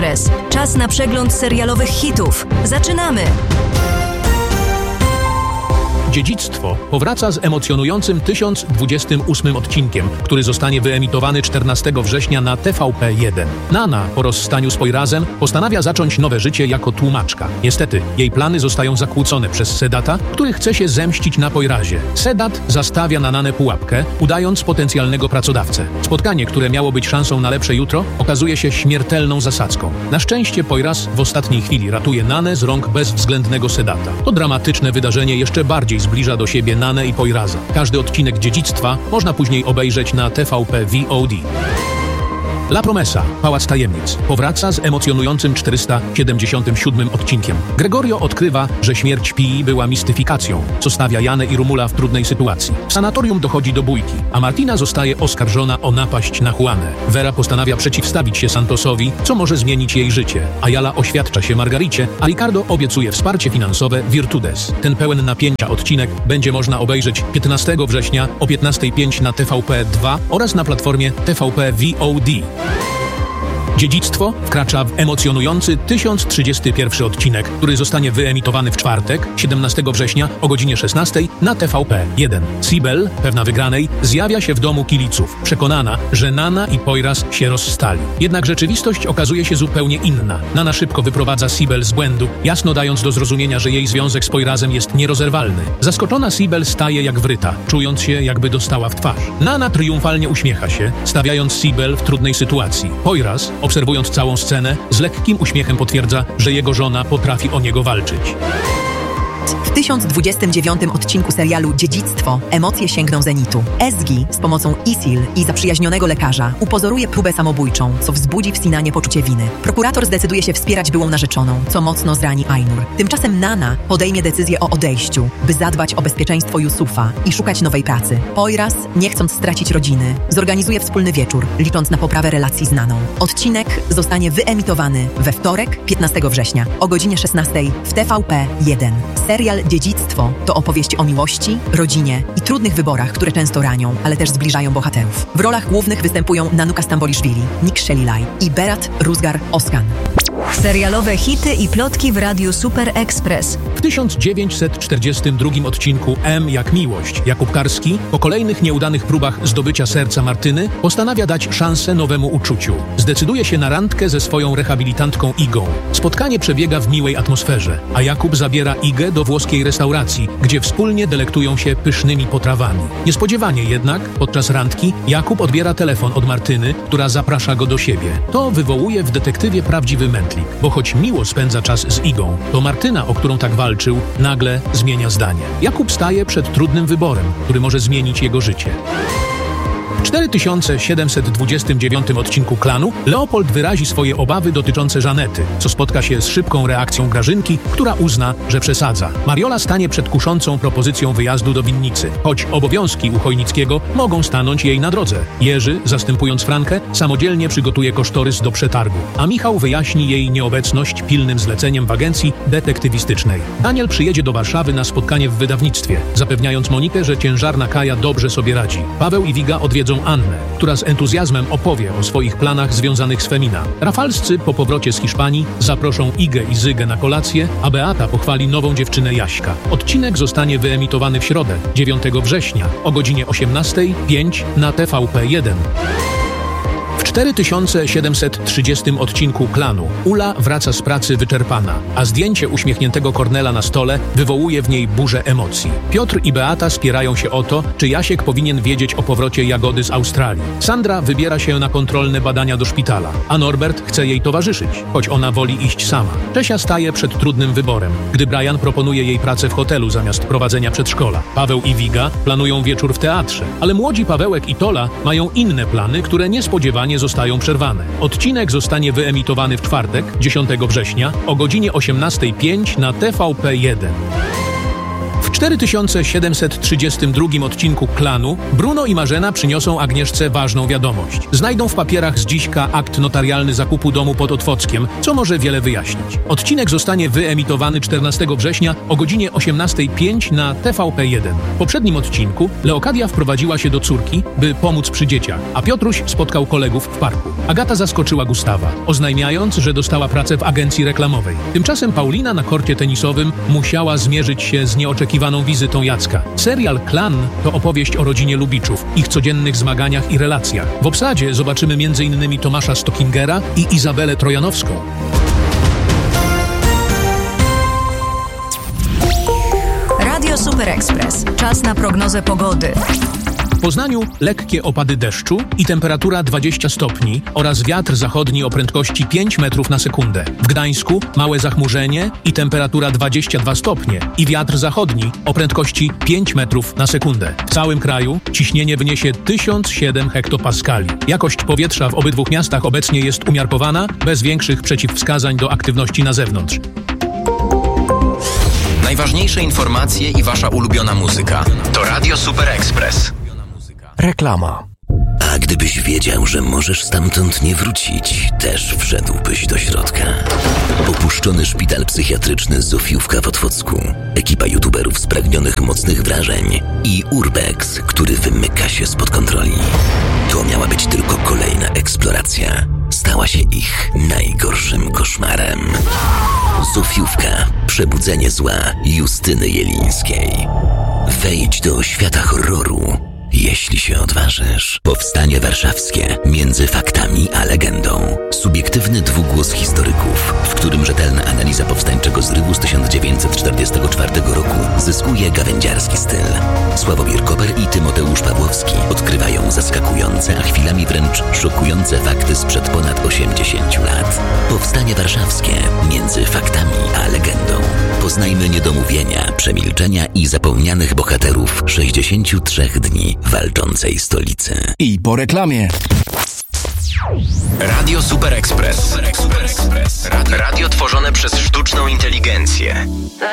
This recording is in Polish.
Express. Czas na przegląd serialowych hitów. Zaczynamy! Dziedzictwo powraca z emocjonującym 1028 odcinkiem, który zostanie wyemitowany 14 września na TVP1. Nana po rozstaniu z Poirazem postanawia zacząć nowe życie jako tłumaczka. Niestety, jej plany zostają zakłócone przez Sedata, który chce się zemścić na Poirazie. Sedat zastawia na Nanę pułapkę, udając potencjalnego pracodawcę. Spotkanie, które miało być szansą na lepsze jutro, okazuje się śmiertelną zasadzką. Na szczęście Poiraz w ostatniej chwili ratuje Nanę z rąk bezwzględnego Sedata. To dramatyczne wydarzenie jeszcze bardziej zbliża do siebie Nanę i Poiraza. Każdy odcinek Dziedzictwa można później obejrzeć na TVP VOD. La Promesa, Pałac Tajemnic, powraca z emocjonującym 477 odcinkiem. Gregorio odkrywa, że śmierć Pii była mistyfikacją, co stawia Janę i Rumula w trudnej sytuacji. W sanatorium dochodzi do bójki, a Martina zostaje oskarżona o napaść na Juanę. Vera postanawia przeciwstawić się Santosowi, co może zmienić jej życie. Ayala oświadcza się Margaricie, a Ricardo obiecuje wsparcie finansowe Virtudes. Ten pełen napięcia odcinek będzie można obejrzeć 15 września o 15:05 na TVP2 oraz na platformie TVP VOD. Dziedzictwo wkracza w emocjonujący 1031 odcinek, który zostanie wyemitowany w czwartek, 17 września o godzinie 16 na TVP1. Sibel, pewna wygranej, zjawia się w domu Kiliców, przekonana, że Nana i Poiraz się rozstali. Jednak rzeczywistość okazuje się zupełnie inna. Nana szybko wyprowadza Sibel z błędu, jasno dając do zrozumienia, że jej związek z Poirazem jest nierozerwalny. Zaskoczona Sibel staje jak wryta, czując się, jakby dostała w twarz. Nana triumfalnie uśmiecha się, stawiając Sibel w trudnej sytuacji. Poiraz, obserwując całą scenę, z lekkim uśmiechem potwierdza, że jego żona potrafi o niego walczyć. W 1029 odcinku serialu Dziedzictwo emocje sięgną zenitu. Ezgi z pomocą Isil i zaprzyjaźnionego lekarza upozoruje próbę samobójczą, co wzbudzi w Sinanie poczucie winy. Prokurator zdecyduje się wspierać byłą narzeczoną, co mocno zrani Ainur. Tymczasem Nana podejmie decyzję o odejściu, by zadbać o bezpieczeństwo Yusufa i szukać nowej pracy. Poiraz, nie chcąc stracić rodziny, zorganizuje wspólny wieczór, licząc na poprawę relacji z Naną. Odcinek zostanie wyemitowany we wtorek, 15 września o godzinie 16 w TVP1. Serial Dziedzictwo to opowieść o miłości, rodzinie i trudnych wyborach, które często ranią, ale też zbliżają bohaterów. W rolach głównych występują Nanuka Stamboliszwili, Nick Shelilaj i Berat Rusgar-Oskan. Serialowe hity i plotki w Radiu Super Express. W 1942 odcinku M jak miłość Jakub Karski po kolejnych nieudanych próbach zdobycia serca Martyny postanawia dać szansę nowemu uczuciu. Zdecyduje się na randkę ze swoją rehabilitantką Igą. Spotkanie przebiega w miłej atmosferze, a Jakub zabiera Igę do włoskiej restauracji, gdzie wspólnie delektują się pysznymi potrawami. Niespodziewanie jednak, podczas randki, Jakub odbiera telefon od Martyny, która zaprasza go do siebie. To wywołuje w detektywie prawdziwy mętlik, bo choć miło spędza czas z Igą, to Martyna, o którą tak walczył, nagle zmienia zdanie. Jakub staje przed trudnym wyborem, który może zmienić jego życie. W 4729 odcinku Klanu Leopold wyrazi swoje obawy dotyczące Żanety, co spotka się z szybką reakcją Grażynki, która uzna, że przesadza. Mariola stanie przed kuszącą propozycją wyjazdu do winnicy, choć obowiązki u Chojnickiego mogą stanąć jej na drodze. Jerzy, zastępując Frankę, samodzielnie przygotuje kosztorys do przetargu, a Michał wyjaśni jej nieobecność pilnym zleceniem w agencji detektywistycznej. Daniel przyjedzie do Warszawy na spotkanie w wydawnictwie, zapewniając Monikę, że ciężarna Kaja dobrze sobie radzi. Paweł i Wiga odwiedzą Annę, która z entuzjazmem opowie o swoich planach związanych z Femina. Rafalscy po powrocie z Hiszpanii zaproszą Igę i Zygę na kolację, a Beata pochwali nową dziewczynę Jaśka. Odcinek zostanie wyemitowany w środę, 9 września o godzinie 18:05 na TVP1. W 4730 odcinku Klanu Ula wraca z pracy wyczerpana, a zdjęcie uśmiechniętego Kornela na stole wywołuje w niej burzę emocji. Piotr i Beata spierają się o to, czy Jasiek powinien wiedzieć o powrocie Jagody z Australii. Sandra wybiera się na kontrolne badania do szpitala, a Norbert chce jej towarzyszyć, choć ona woli iść sama. Czesia staje przed trudnym wyborem, gdy Brian proponuje jej pracę w hotelu zamiast prowadzenia przedszkola. Paweł i Wiga planują wieczór w teatrze, ale młodzi Pawełek i Tola mają inne plany, które niespodziewanie zostają przerwane. Odcinek zostanie wyemitowany w czwartek, 10 września o godzinie 18:05 na TVP1. W 4732 odcinku Klanu Bruno i Marzena przyniosą Agnieszce ważną wiadomość. Znajdą w papierach z dziśka akt notarialny zakupu domu pod Otwockiem, co może wiele wyjaśnić. Odcinek zostanie wyemitowany 14 września o godzinie 18:05 na TVP1. W poprzednim odcinku Leokadia wprowadziła się do córki, by pomóc przy dzieciach, a Piotruś spotkał kolegów w parku. Agata zaskoczyła Gustawa, oznajmiając, że dostała pracę w agencji reklamowej. Tymczasem Paulina na korcie tenisowym musiała zmierzyć się z nieoczekiwaną wizytą Jacka. Serial Klan to opowieść o rodzinie Lubiczów, ich codziennych zmaganiach i relacjach. W obsadzie zobaczymy m.in. Tomasza Stockingera i Izabelę Trojanowską. Radio Super Express. Czas na prognozę pogody. W Poznaniu lekkie opady deszczu i temperatura 20 stopni oraz wiatr zachodni o prędkości 5 metrów na sekundę. W Gdańsku małe zachmurzenie i temperatura 22 stopnie i wiatr zachodni o prędkości 5 metrów na sekundę. W całym kraju ciśnienie wyniesie 1007 hektopaskali. Jakość powietrza w obydwu miastach obecnie jest umiarkowana, bez większych przeciwwskazań do aktywności na zewnątrz. Najważniejsze informacje i wasza ulubiona muzyka. To Radio Super Express. Reklama. A gdybyś wiedział, że możesz stamtąd nie wrócić, też wszedłbyś do środka. Opuszczony szpital psychiatryczny Zofiówka w Otwocku, ekipa youtuberów spragnionych mocnych wrażeń i Urbex, który wymyka się spod kontroli. To miała być tylko kolejna eksploracja. Stała się ich najgorszym koszmarem. Zofiówka. Przebudzenie zła Justyny Jelińskiej. Wejdź do świata horroru, jeśli się odważysz. Powstanie warszawskie między faktami a legendą. Subiektywny dwugłos historyków, w którym rzetelna analiza powstańczego zrywu z 1944 roku zyskuje gawędziarski styl. Sławomir Koper i Tymoteusz Pawłowski odkrywają zaskakujące, a chwilami wręcz szokujące fakty sprzed ponad 80 lat. Powstanie warszawskie między faktami a legendą. Poznajmy niedomówienia, przemilczenia i zapomnianych bohaterów 63 dni walczącej stolicy. I po reklamie. Radio Super Express. Radio tworzone przez sztuczną inteligencję.